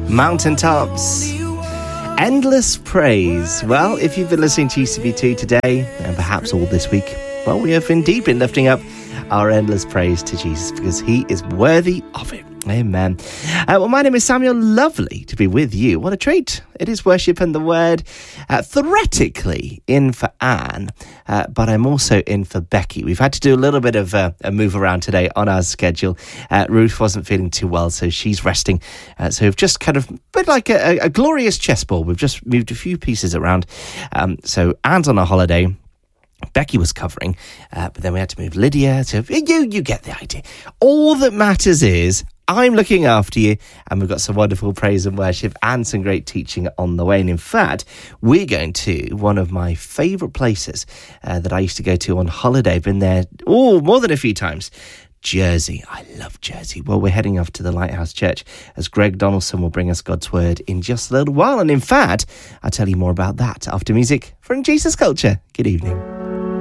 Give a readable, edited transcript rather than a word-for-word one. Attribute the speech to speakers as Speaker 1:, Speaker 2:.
Speaker 1: Mountaintops. Endless praise. Well, if you've been listening to UCB2 today, and perhaps all this week, well, we have indeed been lifting up our endless praise to Jesus because he is worthy of it. Amen. Well, my name is Samuel. Lovely to be with you. What a treat. It is worship and the word. Theoretically in for Anne, but I'm also in for Becky. We've had to do a little bit of a move around today on our schedule. Ruth wasn't feeling too well, so she's resting. So we've just kind of, a bit like a glorious chessboard, we've just moved a few pieces around. So Anne's on a holiday. Becky was covering, but then we had to move Lydia. So you get the idea. All that matters is I'm looking after you, and we've got some wonderful praise and worship and some great teaching on the way. And in fact, we're going to one of my favourite places that I used to go to on holiday. Been there, more than a few times. Jersey. I love Jersey. Well, we're heading off to the Lighthouse Church as Greg Donaldson will bring us God's word in just a little while. And in fact, I'll tell you more about that after music from Jesus Culture. Good evening.